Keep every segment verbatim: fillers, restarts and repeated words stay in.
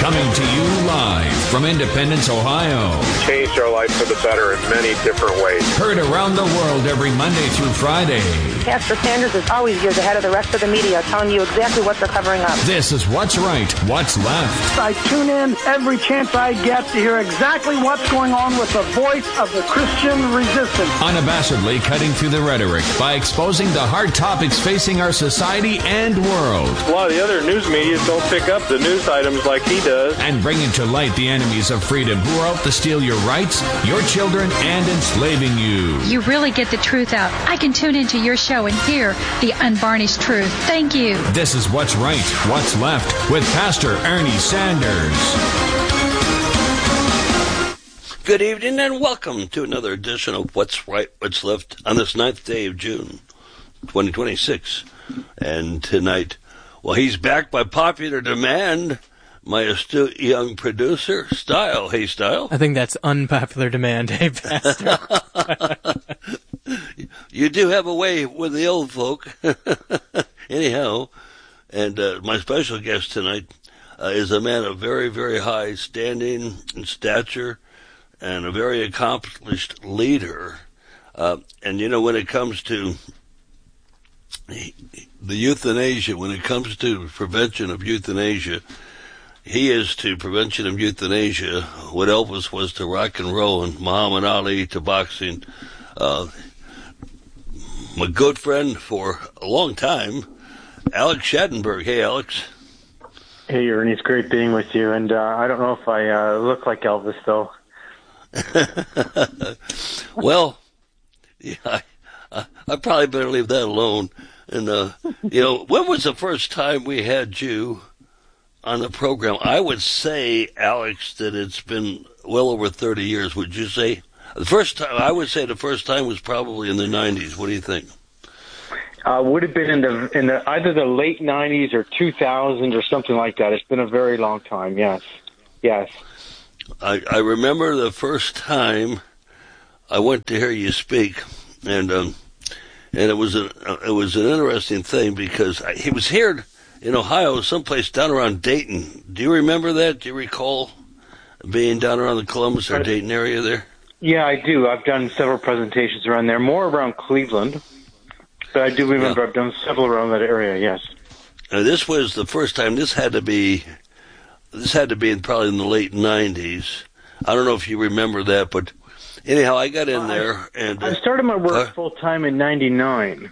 Coming to you live from Independence, Ohio. Changed our life for the better in many different ways. Heard around the world every Monday through Friday. Pastor Sanders is always years ahead of the rest of the media, telling you exactly what they're covering up. This is What's Right, What's Left. I tune in every chance I get to hear exactly what's going on with the voice of the Christian resistance. Unabashedly cutting through the rhetoric by exposing the hard topics facing our society and world. A lot of the other news media don't pick up the news items like he does. And bringing to light the enemies of freedom who are out to steal your rights, your children, and enslaving you. You really get the truth out. I can tune into your show and hear the unvarnished truth. Thank you. This is What's Right, What's Left with Pastor Ernie Sanders. Good evening and welcome to another edition of What's Right, What's Left on this ninth day of June, twenty twenty-six. And tonight, well, he's back by popular demand. My astute young producer, Style. Hey, Style. I think that's unpopular demand. Hey, Pastor. You do have a way with the old folk. Anyhow, and uh, my special guest tonight uh, is a man of very, very high standing and stature and a very accomplished leader. Uh, and, you know, when it comes to the euthanasia, when it comes to prevention of euthanasia, he is to prevention of euthanasia what Elvis was to rock and roll and Muhammad Ali to boxing. Uh, my good friend for a long time, Alex Schadenberg. Hey, Alex. Hey, Ernie. It's great being with you. And uh, I don't know if I uh, look like Elvis, though. Well, yeah, I, I, I probably better leave that alone. And, uh, you know, when was the first time we had you on the program? I would say, Alex, that it's been well over thirty years. Would you say? The first time, I would say the first time was probably in the nineties. What do you think? Uh, would have been in the in the either the late nineties or two thousand or something like that. It's been a very long time. Yes, yes. I, I remember the first time I went to hear you speak, and um, and it was a it was an interesting thing because I, he was here in Ohio, someplace down around Dayton. Do you remember that? Do you recall being down around the Columbus or Dayton area there? Yeah, I do. I've done several presentations around there, more around Cleveland. But I do remember yeah. I've done several around that area, yes. Now, this was the first time. This had to be, this had to be in probably in the late nineties. I don't know if you remember that, but anyhow, I got in uh, there. and uh, I started my work uh, full-time in ninety-nine,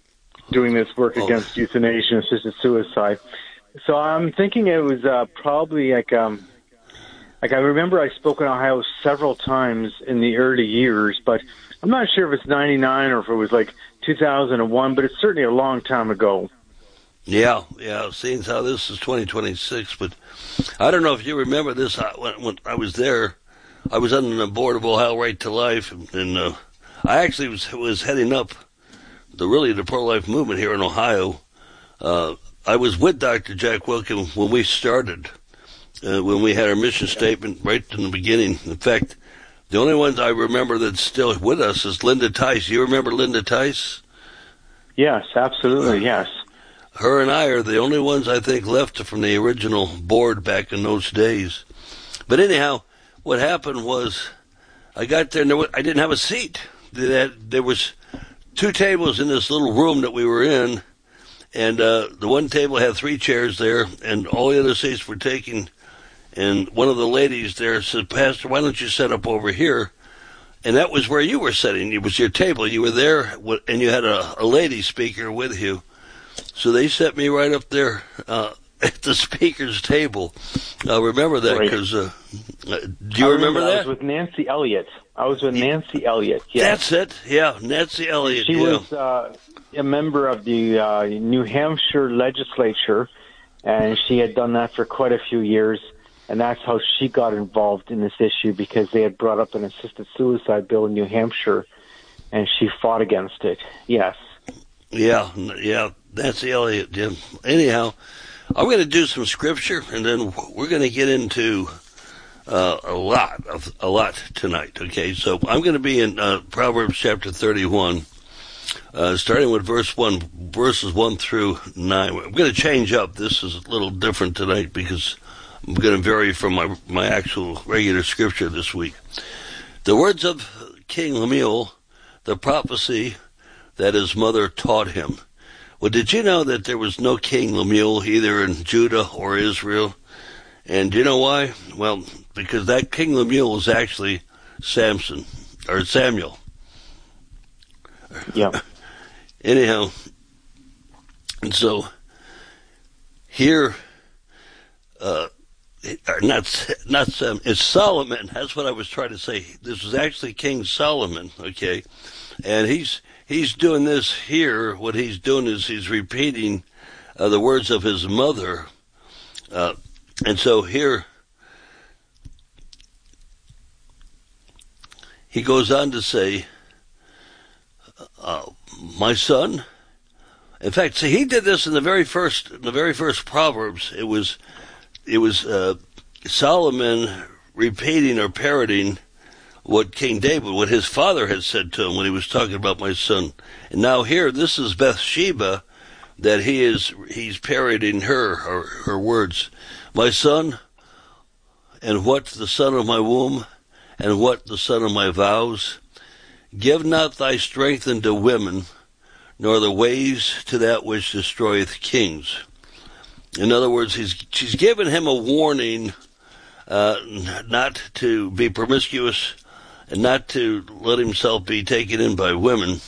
doing this work oh. against euthanasia and assisted suicide. So I'm thinking it was uh, probably like... um. Like, I remember I spoke in Ohio several times in the early years, but I'm not sure if it's ninety-nine or if it was like two thousand one, but it's certainly a long time ago. Yeah, yeah, seeing how this is twenty twenty-six, but I don't know if you remember this. When, when I was there, I was on the board of Ohio Right to Life, and, and uh, I actually was was heading up the really the pro-life movement here in Ohio. Uh, I was with Doctor Jack Wilkin when we started. Uh, when we had our mission statement right in the beginning. In fact, the only ones I remember that's still with us is Linda Tice. You remember Linda Tice? Yes, absolutely, yes. Her and I are the only ones, I think, left from the original board back in those days. But anyhow, what happened was I got there and there was, I didn't have a seat. There was two tables in this little room that we were in, and uh, the one table had three chairs there, and all the other seats were taken. And one of the ladies there said, Pastor, why don't you set up over here? And that was where you were sitting. It was your table. You were there, and you had a, a lady speaker with you. So they set me right up there uh, at the speaker's table. I remember that because, uh, do you I remember, remember that? I was with Nancy Elliott. I was with Nancy Elliott, yes. That's it, yeah, Nancy Elliott. She yeah. was uh, a member of the uh, New Hampshire legislature, and she had done that for quite a few years. And that's how she got involved in this issue, because they had brought up an assisted suicide bill in New Hampshire, and she fought against it. Yes. Yeah, yeah, Nancy Elliott. Yeah. Anyhow, I'm going to do some scripture, and then we're going to get into uh, a lot of a lot tonight. Okay, so I'm going to be in uh, Proverbs chapter thirty-one, uh, starting with verse one, verses one through nine. I'm going to change up. This is a little different tonight because I'm going to vary from my, my actual regular scripture this week. The words of King Lemuel, the prophecy that his mother taught him. Well, did you know that there was no King Lemuel either in Judah or Israel? And do you know why? Well, because that King Lemuel was actually Samson, or Samuel. Yeah. Anyhow, and so here, uh, not not Sam, it's Solomon. That's what I was trying to say. This was actually King Solomon. Okay, and he's he's doing this here. What he's doing is he's repeating uh, the words of his mother, uh, and so here he goes on to say, uh, "My son." In fact, see, he did this in the very first, in the very first Proverbs. It was, it was uh, Solomon repeating or parroting what King David, what his father had said to him when he was talking about my son. And now here, this is Bathsheba, that he is, he's parroting her, her, her words. My son, and what the son of my womb, and what the son of my vows, give not thy strength unto women, nor the ways to that which destroyeth kings. In other words, he's, she's given him a warning uh, not to be promiscuous and not to let himself be taken in by women.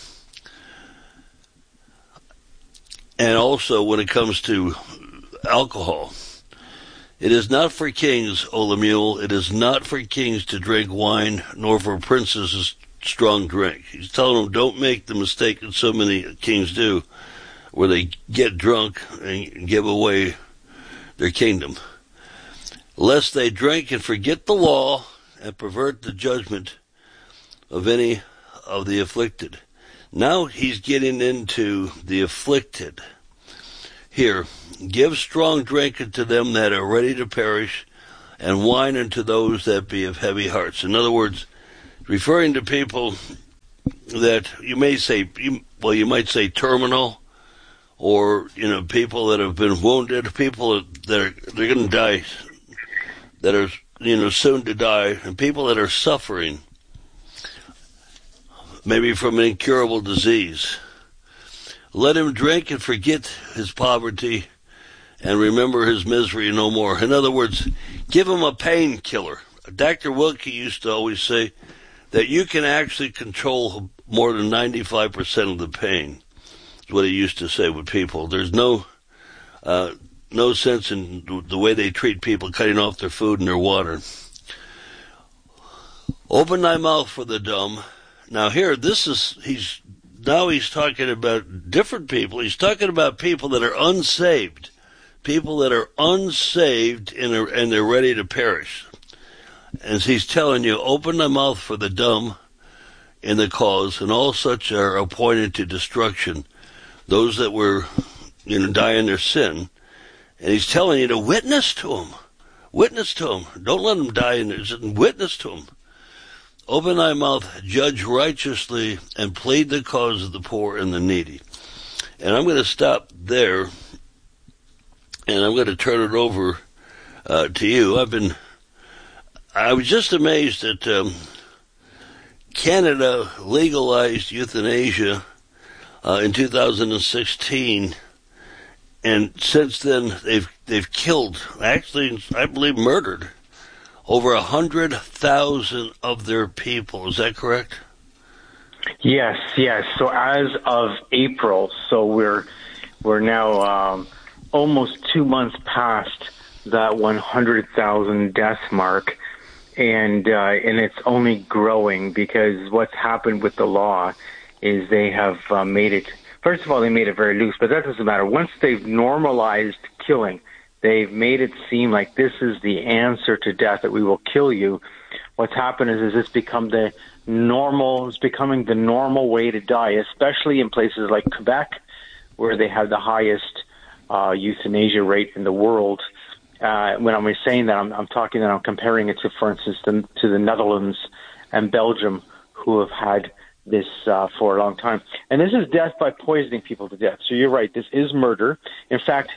And also when it comes to alcohol, it is not for kings, O Lemuel, it is not for kings to drink wine, nor for princes strong drink. He's telling them, don't make the mistake that so many kings do, where they get drunk and give away their kingdom, lest they drink and forget the law and pervert the judgment of any of the afflicted. Now he's getting into the afflicted. Here, give strong drink unto them that are ready to perish, and wine unto those that be of heavy hearts. In other words, referring to people that you may say, well, you might say terminal, or, you know, people that have been wounded, people that are, they're going to die, that are, you know, soon to die, and people that are suffering, maybe from an incurable disease. Let him drink and forget his poverty and remember his misery no more. In other words, give him a painkiller. Doctor Wilkie used to always say that you can actually control more than ninety-five percent of the pain. That's what he used to say with people. There's no uh, no sense in the way they treat people, cutting off their food and their water. Open thy mouth for the dumb. Now here, this is, he's, now he's talking about different people. He's talking about people that are unsaved. People that are unsaved and, are, and they're ready to perish. As he's telling you, open thy mouth for the dumb in the cause, and all such are appointed to destruction. Those that were, you know, die in their sin. And he's telling you to witness to them. Witness to them. Don't let them die in their sin. Witness to them. Open thy mouth, judge righteously, and plead the cause of the poor and the needy. And I'm going to stop there, and I'm going to turn it over uh, to you. I've been, I was just amazed that um, Canada legalized euthanasia uh, in two thousand sixteen, and since then they've they've killed, actually, I believe murdered, over a hundred thousand of their people. Is that correct? Yes, yes. So as of April, so we're we're now um, almost two months past that one hundred thousand death mark, and uh, and it's only growing, because what's happened with the law is they have uh, made it. First of all, they made it very loose, but that doesn't matter. Once they've normalized killing, they've made it seem like this is the answer to death, that we will kill you. What's happened is, is it's become the normal, it's becoming the normal way to die, especially in places like Quebec, where they have the highest uh, euthanasia rate in the world. Uh, when I'm saying that, I'm, I'm talking that I'm comparing it to, for instance, the, to the Netherlands and Belgium, who have had this uh, for a long time. And this is death by poisoning people to death. So you're right, this is murder. In fact,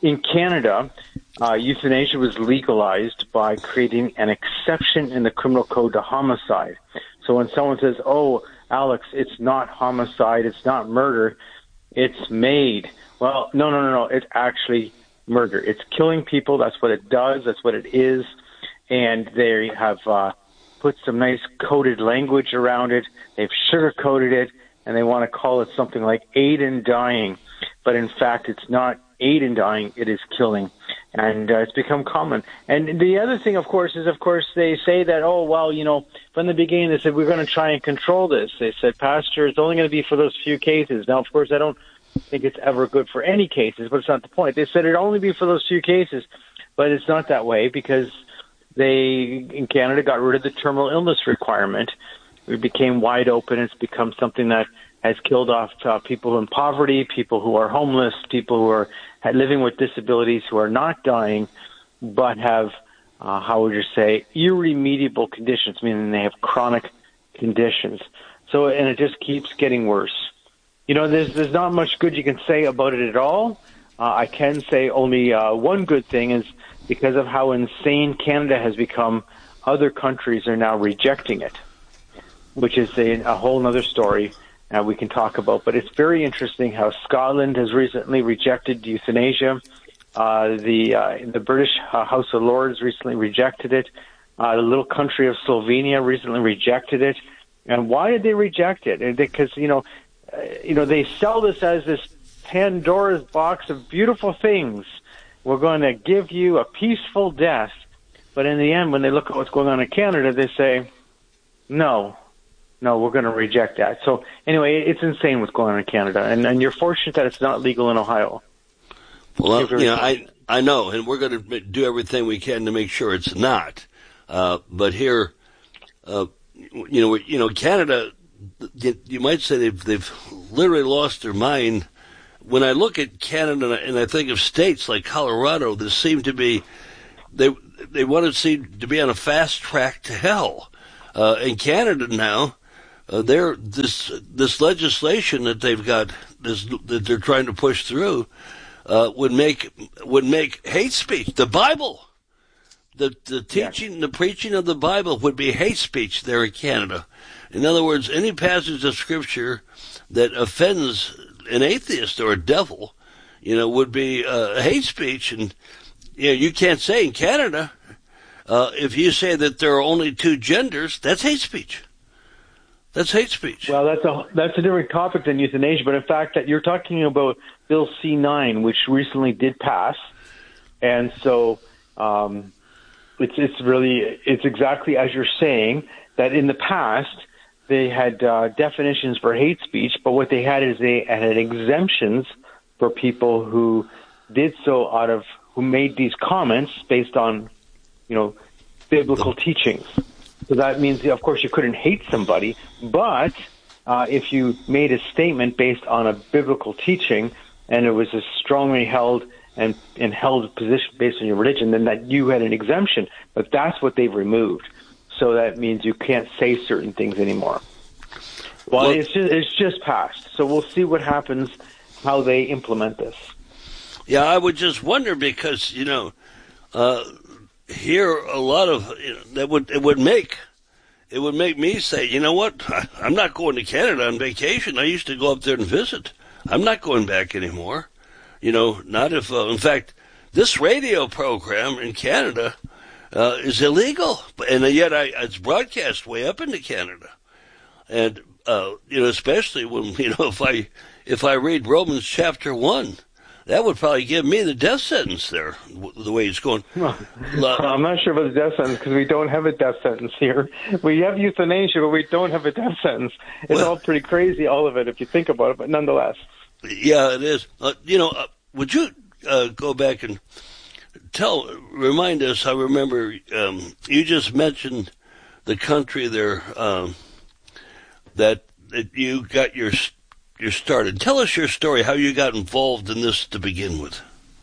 in Canada, uh, euthanasia was legalized by creating an exception in the criminal code to homicide. So when someone says, oh, Alex, it's not homicide, it's not murder, it's MAID. Well, no, no, no, no, it's actually murder. It's killing people. That's what it does. That's what it is. And they have uh, put some nice coded language around it. They've sugar-coated it, and they want to call it something like aid in dying. But in fact, it's not aid in dying. It is killing. And uh, it's become common. And the other thing, of course, is, of course, they say that, oh, well, you know, from the beginning they said, we're going to try and control this. They said, Pastor, it's only going to be for those few cases. Now, of course, I don't think it's ever good for any cases, but it's not the point. They said it'd only be for those few cases, but it's not that way because they, in Canada, got rid of the terminal illness requirement. It became wide open. It's become something that has killed off uh, people in poverty, people who are homeless, people who are living with disabilities who are not dying, but have, uh, how would you say, irremediable conditions, meaning they have chronic conditions. So, and it just keeps getting worse. You know, there's there's not much good you can say about it at all. Uh, I can say only uh, one good thing is because of how insane Canada has become, other countries are now rejecting it, which is a, a whole other story uh, we can talk about. But it's very interesting how Scotland has recently rejected euthanasia. Uh, the uh, the British uh, House of Lords recently rejected it. Uh, the little country of Slovenia recently rejected it. And why did they reject it? Because, you know, uh, you know, they sell this as this Pandora's box of beautiful things. We're going to give you a peaceful death. But in the end, when they look at what's going on in Canada, they say, no, no, we're going to reject that. So anyway, it's insane what's going on in Canada. And, and you're fortunate that it's not legal in Ohio. Well, you know, I, I know, and we're going to do everything we can to make sure it's not. Uh, but here, uh, you know, you know, Canada, you, you might say they've, they've literally lost their mind. When I look at Canada and I think of states like Colorado, there seem to be, they they want to seem to be on a fast track to hell. Uh, in Canada now, uh, they're this this legislation that they've got, this that they're trying to push through, uh, would make would make hate speech. The Bible, the the teaching, yeah. the preaching of the Bible would be hate speech there in Canada. In other words, any passage of Scripture that offends an atheist or a devil, you know, would be uh, hate speech. And, you know, you can't say in Canada, uh, if you say that there are only two genders, that's hate speech. That's hate speech. Well, that's a, that's a different topic than euthanasia, but in fact, that you're talking about Bill C nine, which recently did pass. And so, um, it's, it's really, it's exactly as you're saying, that in the past, they had uh, definitions for hate speech, but what they had is they had exemptions for people who did so out of, who made these comments based on, you know, biblical teachings. So that means, of course, you couldn't hate somebody, but uh, if you made a statement based on a biblical teaching and it was a strongly held and, and held position based on your religion, then that you had an exemption. But that's what they've removed. So that means you can't say certain things anymore. Well, well, it's just it's just passed. So we'll see what happens, how they implement this. Yeah, I would just wonder because, you know, uh, here a lot of, you know, that would, it would make, it would make me say, you know what, I, I'm not going to Canada on vacation. I used to go up there and visit. I'm not going back anymore. You know, not if, uh, in fact, this radio program in Canada Uh, is illegal, and yet I, it's broadcast way up into Canada, and uh, you know, especially when you know if I if I read Romans chapter one, that would probably give me the death sentence there. The way it's going, well, I'm not sure about the death sentence because we don't have a death sentence here. We have euthanasia, but we don't have a death sentence. It's well, all pretty crazy, all of it, if you think about it. But nonetheless, yeah, it is. Uh, you know, uh, would you uh, go back and Tell, remind us. I remember um, you just mentioned the country there um, that that you got your your started. Tell us your story, how you got involved in this to begin with.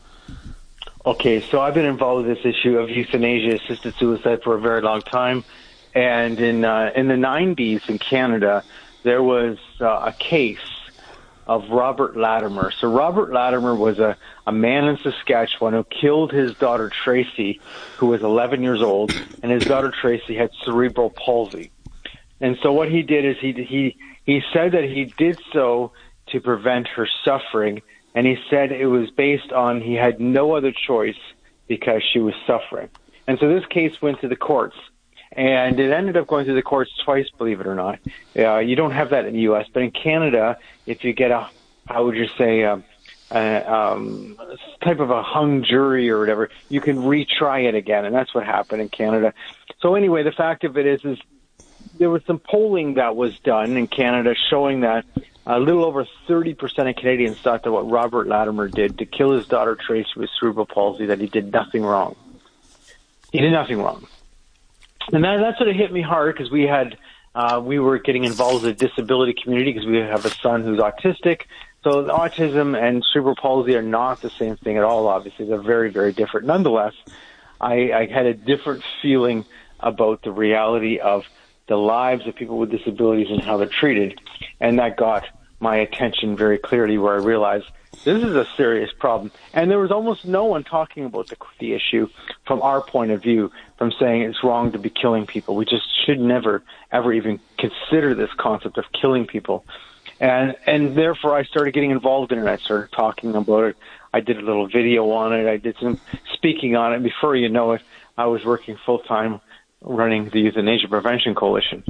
Okay, so I've been involved with this issue of euthanasia-assisted suicide for a very long time, and in uh, in the nineties in Canada, there was uh, a case of Robert Latimer. So Robert Latimer was a, a man in Saskatchewan who killed his daughter Tracy, who was eleven years old, and his daughter Tracy had cerebral palsy. And so what he did is he he he said that he did so to prevent her suffering, and he said it was based on he had no other choice because she was suffering. And so this case went to the courts, and it ended up going to the courts twice, believe it or not. Uh, you don't have that in the U S, but in Canada, if you get a, how would you say, a, a um, type of a hung jury or whatever, you can retry it again, and that's what happened in Canada. So anyway, the fact of it is, is there was some polling that was done in Canada showing that a little over thirty percent of Canadians thought that what Robert Latimer did to kill his daughter Tracy with cerebral palsy, that he did nothing wrong. He did nothing wrong. And that, that sort of hit me hard because we had, uh, we were getting involved in the disability community because we have a son who's autistic. So autism and cerebral palsy are not the same thing at all, obviously. They're very, very different. Nonetheless, I, I had a different feeling about the reality of the lives of people with disabilities and how they're treated. And that got my attention very clearly, where I realized this is a serious problem. And there was almost no one talking about the, the issue from our point of view, from saying it's wrong to be killing people. We just should never, ever even consider this concept of killing people. And and therefore I started getting involved in it. I started talking about it. I did a little video on it. I did some speaking on it. Before you know it, I was working full-time running the Euthanasia Prevention Coalition.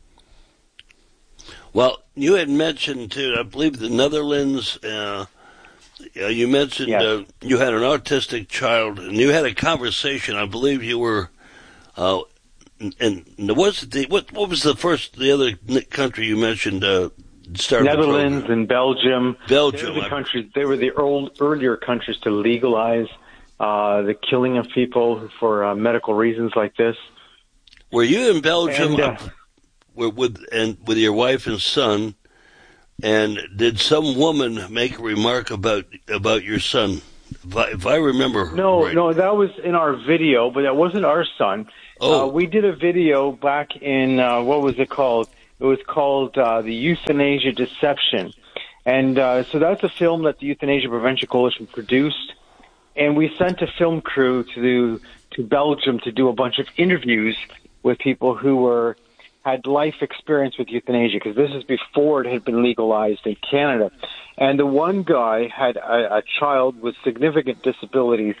Well, you had mentioned, too, I believe the Netherlands, uh, you mentioned yes. uh, you had an autistic child, and you had a conversation. I believe you were, uh, and what's the, what, what was the first, the other country you mentioned uh, started? Netherlands and Belgium. Belgium. They were the, countries, they were the old, earlier countries to legalize uh, the killing of people for uh, medical reasons like this. Were you in Belgium? And, uh, with and with your wife and son, and did some woman make a remark about about your son? If I, if I remember, no, right. no, that was in our video, but that wasn't our son. Oh, uh, we did a video back in uh, what was it called? It was called uh, the Euthanasia Deception, and uh, so that's a film that the Euthanasia Prevention Coalition produced, and we sent a film crew to to Belgium to do a bunch of interviews with people who were had life experience with euthanasia, because this is before it had been legalized in Canada. And the one guy had a, a child with significant disabilities,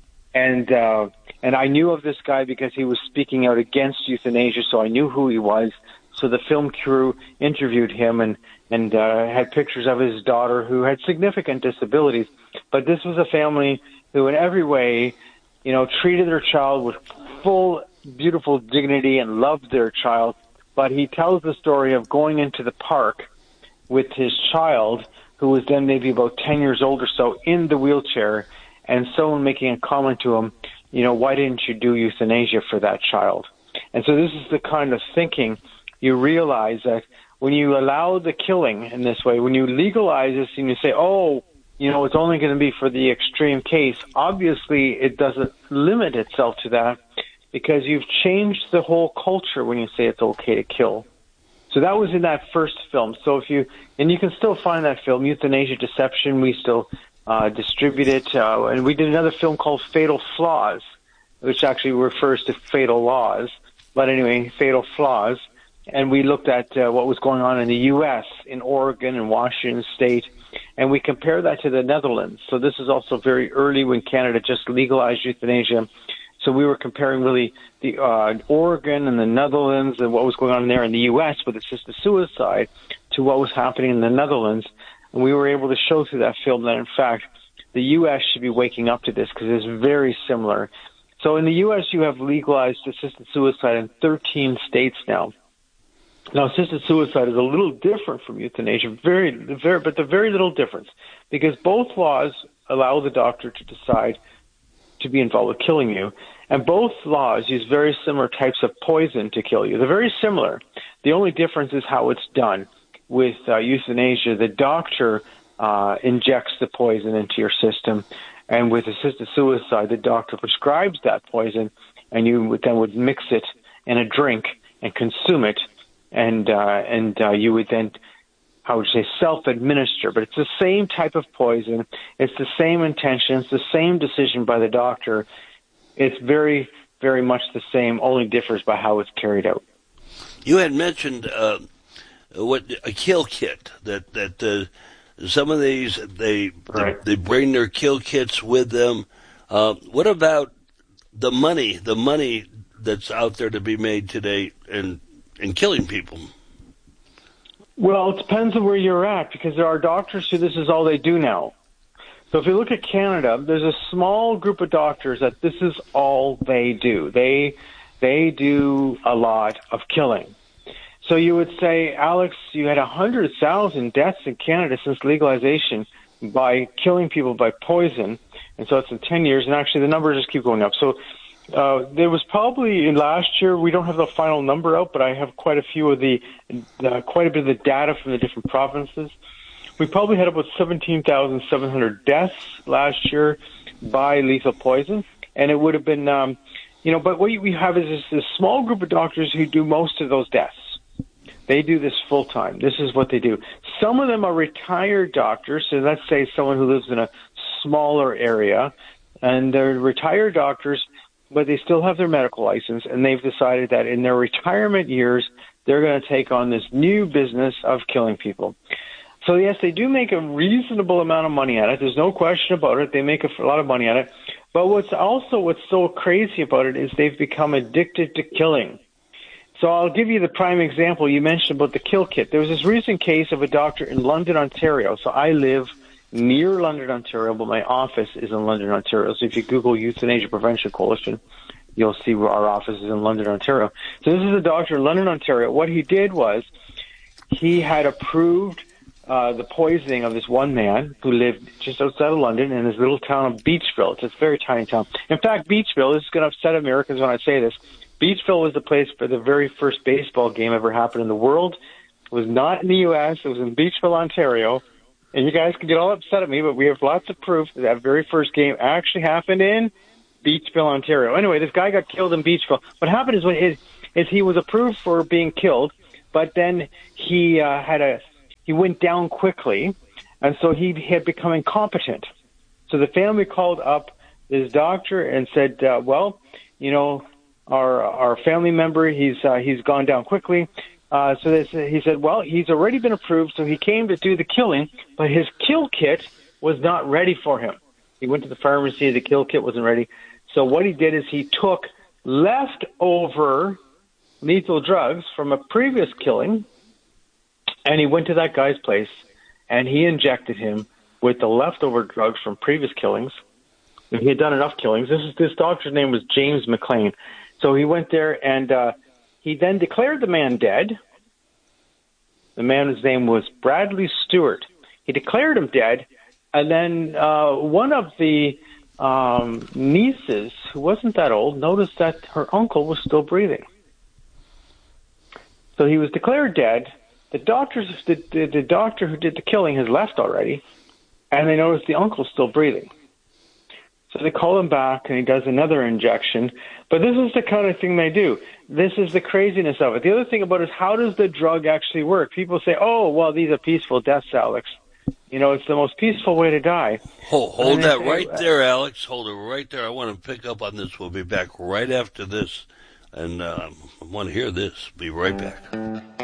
and uh, and I knew of this guy because he was speaking out against euthanasia, so I knew who he was. So the film crew interviewed him and, and uh, had pictures of his daughter who had significant disabilities. But this was a family who in every way, you know, treated their child with full, beautiful dignity and loved their child. But he tells the story of going into the park with his child, who was then maybe about ten years old or so, in the wheelchair, and someone making a comment to him, you know, why didn't you do euthanasia for that child? And so this is the kind of thinking you realize that when you allow the killing in this way, when you legalize this and you say, oh, you know, it's only going to be for the extreme case, obviously it doesn't limit itself to that, because you've changed the whole culture when you say it's okay to kill. So that was in that first film. So if you, and you can still find that film, Euthanasia Deception, we still uh, distribute it. Uh, and we did another film called Fatal Flaws, which actually refers to fatal laws. But anyway, Fatal Flaws. And we looked at uh, what was going on in the U S, in Oregon and Washington State, and we compare that to the Netherlands. So this is also very early when Canada just legalized euthanasia. So we were comparing really the uh, Oregon and the Netherlands and what was going on there in the U S with assisted suicide to what was happening in the Netherlands. And we were able to show through that film that, in fact, the U S should be waking up to this because it's very similar. So in the U S, you have legalized assisted suicide in thirteen states now. Now, assisted suicide is a little different from euthanasia, very, very, but the very little difference, because both laws allow the doctor to decide to be involved with killing you. And both laws use very similar types of poison to kill you. They're very similar. The only difference is how it's done. With uh, euthanasia, the doctor uh, injects the poison into your system. And with assisted suicide, the doctor prescribes that poison, and you would then would mix it in a drink and consume it. And uh, and uh, you would then how would you say, self-administer, but it's the same type of poison. It's the same intention. It's the same decision by the doctor. It's very, very much the same, only differs by how it's carried out. You had mentioned uh, what a kill kit, that, that uh, some of these, they, right. they they bring their kill kits with them. Uh, what about the money, the money that's out there to be made today in, in killing people? Well, it depends on where you're at, because there are doctors who this is all they do now. So if you look at Canada, there's a small group of doctors that this is all they do. They they do a lot of killing. So you would say, Alex, you had one hundred thousand deaths in Canada since legalization by killing people by poison, and so it's in ten years, and actually the numbers just keep going up. So uh, there was probably in last year, we don't have the final number out, but I have quite a few of the, uh, quite a bit of the data from the different provinces. We probably had about seventeen thousand seven hundred deaths last year by lethal poison, and it would have been, um, you know, but what we have is this, this small group of doctors who do most of those deaths. They do this full time. This is what they do. Some of them are retired doctors, so let's say someone who lives in a smaller area, and they're retired doctors, but they still have their medical license, and they've decided that in their retirement years, they're going to take on this new business of killing people. So, yes, they do make a reasonable amount of money at it. There's no question about it. They make a lot of money at it. But what's also what's so crazy about it is they've become addicted to killing. So I'll give you the prime example. You mentioned about the kill kit. There was this recent case of a doctor in London, Ontario. So I live near London, Ontario, but my office is in London, Ontario. So if you Google Euthanasia Prevention Coalition, you'll see where our office is in London, Ontario. So this is a doctor in London, Ontario. What he did was he had approved uh, the poisoning of this one man who lived just outside of London in this little town of Beachville. It's a very tiny town. In fact, Beachville, this is going to upset Americans when I say this, Beachville was the place where the very first baseball game ever happened in the world. It was not in the U S It was in Beachville, Ontario. And you guys can get all upset at me, but we have lots of proof that that very first game actually happened in Beachville, Ontario. Anyway, this guy got killed in Beachville. What happened is, what is, is he was approved for being killed, but then he uh, had a he went down quickly, and so he had become incompetent. So the family called up his doctor and said, uh, well, you know, Our our family member, he's uh, he's gone down quickly. Uh, so this, he said, well, he's already been approved, so he came to do the killing, but his kill kit was not ready for him. He went to the pharmacy, the kill kit wasn't ready. So what he did is he took leftover lethal drugs from a previous killing, and he went to that guy's place, and he injected him with the leftover drugs from previous killings. He had done enough killings. This is this doctor's name was James McLean. So he went there, and uh, he then declared the man dead. The man's name was Bradley Stewart. He declared him dead, and then uh, one of the um, nieces, who wasn't that old, noticed that her uncle was still breathing. So he was declared dead. The doctors, the, the, the doctor who did the killing has left already, and they noticed the uncle's still breathing. So they call him back, and he does another injection. But this is the kind of thing they do. This is the craziness of it. The other thing about it is, how does the drug actually work? People say, oh, well, these are peaceful deaths, Alex. You know, it's the most peaceful way to die. Hold, hold that say, right there, Alex. Hold it right there. I want to pick up on this. We'll be back right after this. And uh, I want to hear this. Be right back.